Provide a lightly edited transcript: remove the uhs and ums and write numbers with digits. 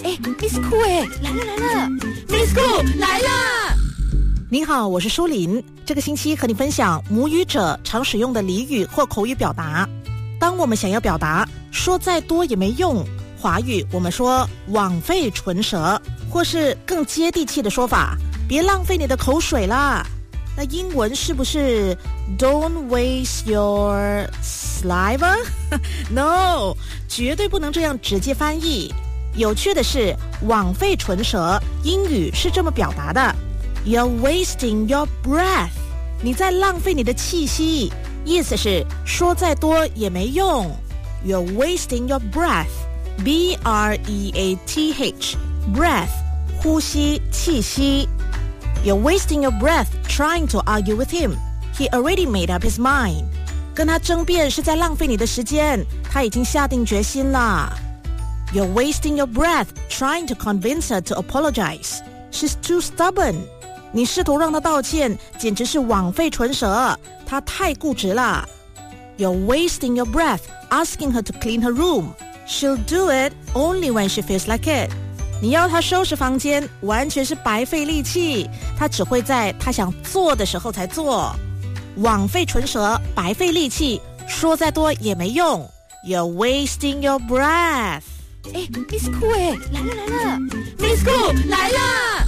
，Miss Cool，来了 ，Miss Cool 来了。 你好，我是舒琳。这个星期和你分享母语者常使用的俚语或口语表达。当我们想要表达说再多也没用，华语我们说枉费唇舌，或是更接地气的说法，别浪费你的口水啦。那英文是不是 Don't waste your saliva？ No， 绝对不能这样直接翻译。有趣的是，枉费唇舌，英语是这么表达的 You're wasting your breath， 你在浪费你的气息，意思是说再多也没用。 You're wasting your breath， B-R-E-A-T-H， breath， 呼吸，气息。You're wasting your breath trying to argue with him. He already made up his mind. 跟他争辩是在浪费你的时间，他已经下定决心了。You're wasting your breath trying to convince her to apologize. She's too stubborn. 你试图让她道歉，简直是枉费唇舌，她太固执了。You're wasting your breath asking her to clean her room. She'll do it only when she feels like it.你要他收拾房间，完全是白费力气，他只会在他想做的时候才做。枉费唇舌，白费力气，说再多也没用。You're wasting your breath。 Miss Cool，来了 ，Miss Cool 来了。